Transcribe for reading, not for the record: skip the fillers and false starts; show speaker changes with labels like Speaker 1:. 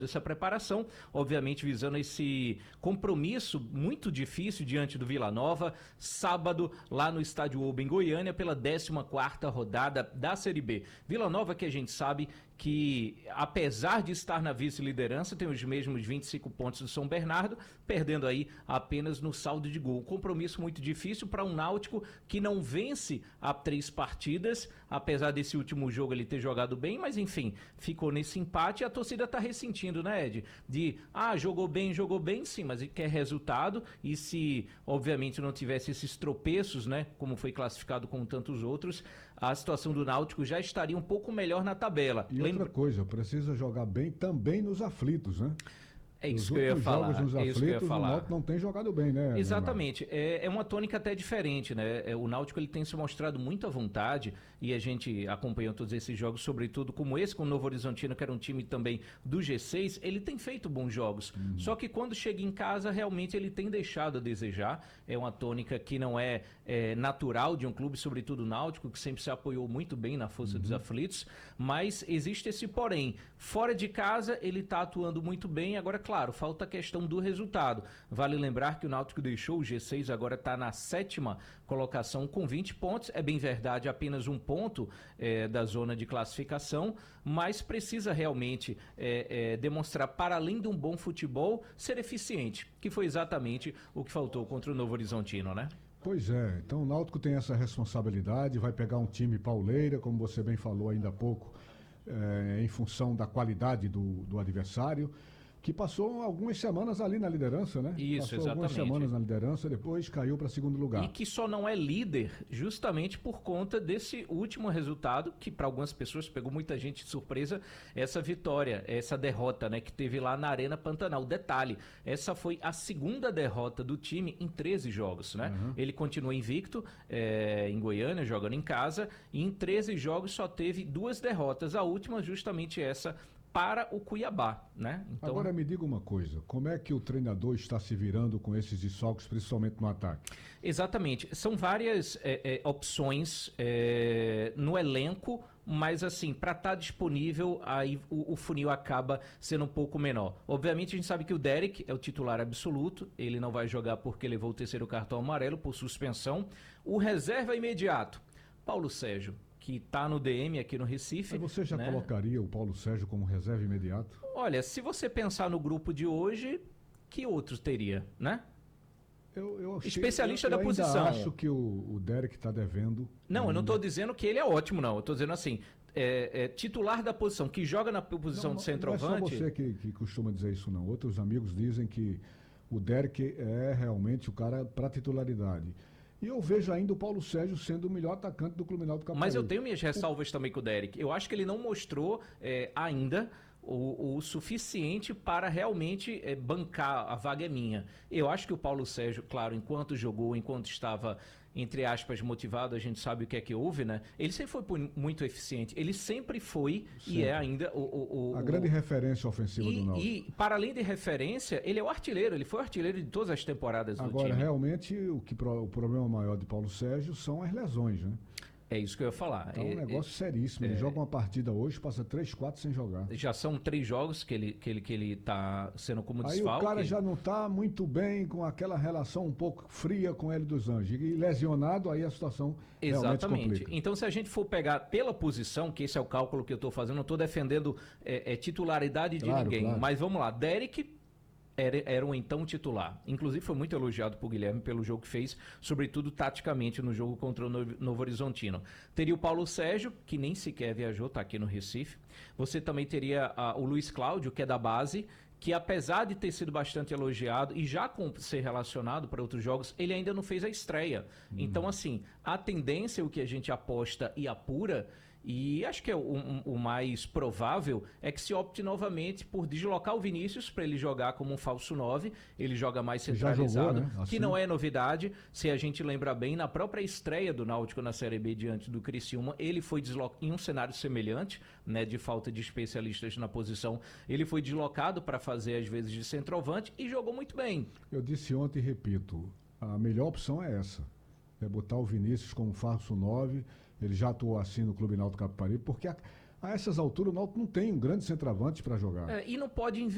Speaker 1: essa preparação, obviamente visando esse compromisso muito difícil diante do Vila Nova, sábado lá no Estádio Oba em Goiânia, pela 14ª rodada da Série B. Vila Nova, que a gente sabe que, apesar de estar na vice-liderança, tem os mesmos 25 pontos do São Bernardo, perdendo aí apenas no saldo de gol. Um compromisso muito difícil para um Náutico que não vence há 3 partidas, apesar desse último jogo ele ter jogado bem, mas enfim, ficou nesse empate e a torcida está ressentindo, né, Ed? Jogou bem, sim, mas ele quer resultado, e se, obviamente, não tivesse esses tropeços, né, como foi classificado com tantos outros, a situação do Náutico já estaria um pouco melhor na tabela.
Speaker 2: E outra coisa, precisa jogar bem também nos aflitos, né?
Speaker 1: É isso que eu ia falar.
Speaker 2: Nos aflitos, o Náutico não tem jogado bem, né?
Speaker 1: Exatamente. É uma tônica até diferente, né? O Náutico ele tem se mostrado muito à vontade, e a gente acompanhou todos esses jogos, sobretudo como esse com o Novo Horizontino, que era um time também do G6, ele tem feito bons jogos. Só que quando chega em casa, realmente ele tem deixado a desejar. É uma tônica que não é natural de um clube, sobretudo o Náutico, que sempre se apoiou muito bem na força dos aflitos, mas existe esse porém. Fora de casa, ele está atuando muito bem. Agora, claro, falta a questão do resultado. Vale lembrar que o Náutico deixou o G6, agora está na 7ª colocação com 20 pontos. É bem verdade, apenas um ponto da zona de classificação, mas precisa realmente demonstrar, para além de um bom futebol, ser eficiente, que foi exatamente o que faltou contra o Novo Horizontino, né?
Speaker 2: Pois é, então o Náutico tem essa responsabilidade, vai pegar um time pauleira, como você bem falou ainda há pouco, em função da qualidade do adversário, que passou algumas semanas ali na liderança, né?
Speaker 1: Isso,
Speaker 2: passou
Speaker 1: exatamente.
Speaker 2: Algumas semanas na liderança, depois caiu para segundo lugar.
Speaker 1: E que só não é líder justamente por conta desse último resultado, que para algumas pessoas pegou muita gente de surpresa, essa vitória, essa derrota, né, que teve lá na Arena Pantanal. Detalhe, essa foi a 2ª derrota do time em 13 jogos, né? Ele continua invicto em Goiânia, jogando em casa, e em 13 jogos só teve 2 derrotas, a última justamente essa para o Cuiabá, né?
Speaker 2: Então... Agora me diga uma coisa, como é que o treinador está se virando com esses desfalques, principalmente no ataque?
Speaker 1: Exatamente, são várias opções no elenco, mas assim, para estar disponível, aí o funil acaba sendo um pouco menor. Obviamente a gente sabe que o Derek é o titular absoluto, ele não vai jogar porque levou o 3º cartão amarelo por suspensão. O reserva imediato, Paulo Sérgio, que está no DM aqui no Recife.
Speaker 2: Mas você já colocaria o Paulo Sérgio como reserva imediato?
Speaker 1: Olha, se você pensar no grupo de hoje, que outros teria, né? Especialista da posição.
Speaker 2: Eu acho que o Derek está devendo.
Speaker 1: Não, eu não estou dizendo que ele é ótimo, não. Eu estou dizendo assim, titular da posição, que joga na posição de centroavante.
Speaker 2: Não é só você que costuma dizer isso, não. Outros amigos dizem que o Derek é realmente o cara para titularidade. E eu vejo ainda o Paulo Sérgio sendo o melhor atacante do Clube Náutico Caparibe.
Speaker 1: Mas eu tenho minhas ressalvas também com o Derek. Eu acho que ele não mostrou ainda o suficiente para realmente bancar a vaga minha. Eu acho que o Paulo Sérgio, claro, enquanto jogou, enquanto estava, entre aspas, motivado, a gente sabe o que é que houve, né? Ele sempre foi muito eficiente. Ele sempre foi e é ainda
Speaker 2: a grande referência ofensiva do Náutico.
Speaker 1: E, para além de referência, ele é o artilheiro. Ele foi o artilheiro de todas as temporadas do time.
Speaker 2: Agora, realmente, o problema maior de Paulo Sérgio são as lesões, né?
Speaker 1: É isso que eu ia falar.
Speaker 2: É um negócio seríssimo. Ele joga uma partida hoje, passa 3, 4 sem jogar.
Speaker 1: Já são 3 jogos que ele tá sendo como desfalque.
Speaker 2: Aí o cara já não tá muito bem com aquela relação um pouco fria com ele dos Anjos. E lesionado, aí a situação realmente complica.
Speaker 1: Então, se a gente for pegar pela posição, que esse é o cálculo que eu estou fazendo, não estou defendendo titularidade de ninguém. Claro. Mas vamos lá, Derek era um então titular. Inclusive foi muito elogiado por Guilherme pelo jogo que fez, sobretudo taticamente no jogo contra o Novo Horizontino. Teria o Paulo Sérgio, que nem sequer viajou, está aqui no Recife. Você também teria o Luiz Cláudio, que é da base, que apesar de ter sido bastante elogiado e já ser relacionado para outros jogos, ele ainda não fez a estreia. Então, assim, a tendência, o que a gente aposta e apura, e acho que é o mais provável, é que se opte novamente por deslocar o Vinícius para ele jogar como um falso 9, ele joga mais centralizado,
Speaker 2: jogou, né? Assim.
Speaker 1: Que não é novidade. Se a gente lembra bem, na própria estreia do Náutico na Série B diante do Criciúma, ele foi deslocado em um cenário semelhante, né, de falta de especialistas na posição, ele foi deslocado para fazer às vezes de centroavante e jogou muito bem.
Speaker 2: Eu disse ontem e repito, a melhor opção é essa. É botar o Vinícius como falso 9, ele já atuou assim no Clube Náutico Caparibe, porque a essas alturas o Náutico não tem um grande centroavante para jogar.
Speaker 1: E não pode